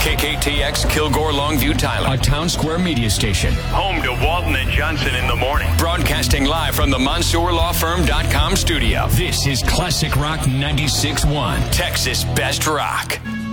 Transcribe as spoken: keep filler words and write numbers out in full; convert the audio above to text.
K K T X Kilgore Longview Tyler, a Town Square media station. Home to Walton and Johnson in the morning. Broadcasting live from the Mansour Law Firm dot com studio. This is Classic Rock ninety-six point one, Texas Best Rock.